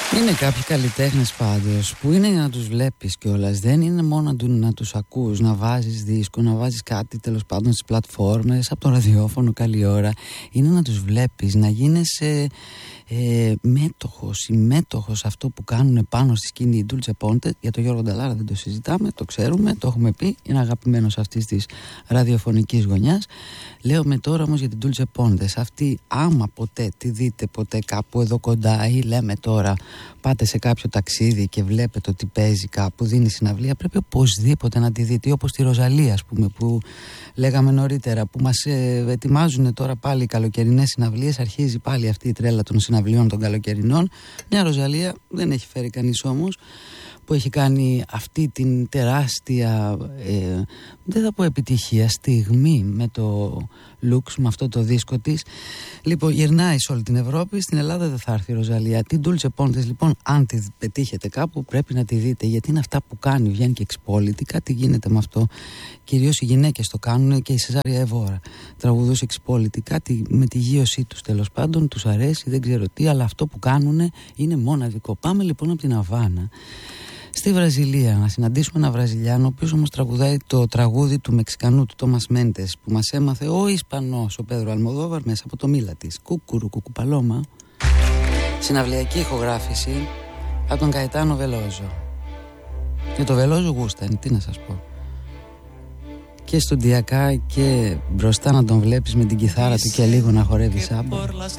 Είναι κάποιοι καλλιτέχνες πάντως που είναι για να τους βλέπεις κιόλας. Δεν είναι μόνο να τους ακούς, να βάζεις δίσκο, να βάζεις κάτι τέλος πάντων στις πλατφόρμες, από το ραδιόφωνο καλή ώρα. Είναι να τους βλέπεις, να γίνεσαι μέτοχος, συμμέτοχος αυτό που κάνουν πάνω στη σκηνή. Η Dulce Ponte, για τον Γιώργο Νταλάρα δεν το συζητάμε, το ξέρουμε, το έχουμε πει, είναι αγαπημένος αυτής της ραδιοφωνικής γωνιάς. Λέω με τώρα όμως για την Dulce Ponte. Αυτή, άμα ποτέ τη δείτε ποτέ κάπου εδώ κοντά ή λέμε τώρα πάτε σε κάποιο ταξίδι και βλέπετε ότι παίζει κάπου, δίνει συναυλία, πρέπει οπωσδήποτε να τη δείτε. Ή όπως τη Ροζαλία, ας πούμε, που λέγαμε νωρίτερα, που μας ετοιμάζουν τώρα πάλι οι καλοκαιρινές συναυλίες. Αρχίζει πάλι αυτή η τρέλα των συναυλίων των καλοκαιρινών. Μια Ροζαλία δεν έχει φέρει κανείς όμως, που έχει κάνει αυτή την τεράστια, δεν θα πω επιτυχία, στιγμή με το Lux, με αυτό το δίσκο της. Λοιπόν, γυρνάει σε όλη την Ευρώπη. Στην Ελλάδα δεν θα έρθει η Ροζαλία. Την Dulce Ponte, λοιπόν, αν τη πετύχετε κάπου, πρέπει να τη δείτε, γιατί είναι αυτά που κάνει. Βγαίνει και εξπόλυτη. Κάτι γίνεται με αυτό. Κυρίως οι γυναίκες το κάνουν, και η Σεζάρια Εβόρα τραγουδούσε εξπόλυτη. Κάτι με τη γύρωσή τους τέλος πάντων, τους αρέσει, δεν ξέρω τι, αλλά αυτό που κάνουν είναι μοναδικό. Πάμε λοιπόν από την Αβάνα στη Βραζιλία να συναντήσουμε έναν Βραζιλιάνο, ο οποίος όμως τραγουδάει το τραγούδι του Μεξικανού, του Τόμας Μέντες, που μας έμαθε ο Ισπανός, ο Πέδρο Αλμοδόβαρ, μέσα από το Μίλα της. Κουκουρου κουκουπαλώμα. Συναυλιακή ηχογράφηση από τον Καετάνο Βελόζο. Και το Βελόζο γούσταν, τι να σας πω. Και στοντιακά και μπροστά να τον βλέπεις με την κιθάρα του και λίγο να χορεύει σάμπα.